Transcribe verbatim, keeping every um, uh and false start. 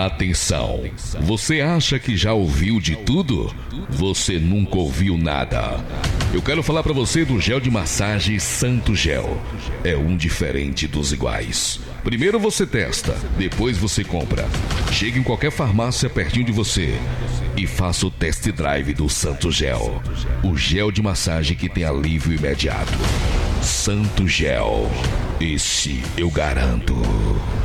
Atenção! Você acha que já ouviu de tudo? Você nunca ouviu nada. Eu quero falar pra você do gel de massagem Santo Gel. É um diferente dos iguais. Primeiro você testa, depois você compra. Chegue em qualquer farmácia pertinho de você e faça o test drive do Santo Gel. O gel de massagem que tem alívio imediato. Santo Gel. Esse eu garanto.